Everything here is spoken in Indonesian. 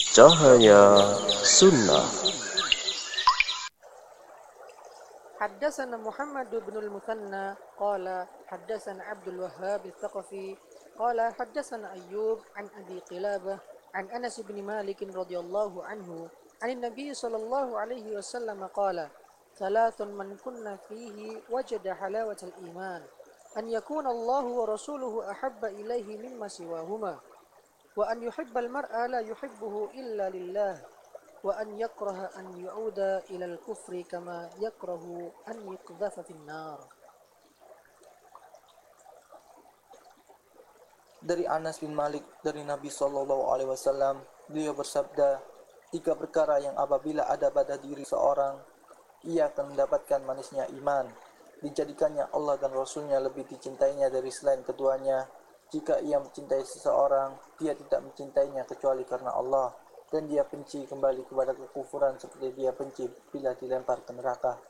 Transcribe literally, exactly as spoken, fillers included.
Cahaya Sunnah. حدثنا محمد بن المثنى قال حدثنا عبد الوهاب الثقفي قال حدثنا أيوب عن أبي قلابة عن أنس بن مالك رضي الله عنه عن النبي صلى الله عليه وسلم قال ثلاث من كنا فيه وجد حلاوة الإيمان أن يكون الله ورسوله أحب إليه مما سواهما وأن يحب المرء لا يحبه إلا لله وأن يكره أن يعود إلى الكفر كما يكره أن يقذف في النار. Dari Anas bin Malik dari Nabi Shallallahu Alaihi Wasallam, beliau bersabda, tiga perkara yang apabila ada pada diri seorang, ia akan mendapatkan manisnya iman. Dijadikannya Allah dan Rasulnya lebih dicintainya dari selain keduanya. Jika ia mencintai seseorang, dia tidak mencintainya kecuali karena Allah, dan dia benci kembali kepada kekufuran seperti dia benci bila dilempar ke neraka.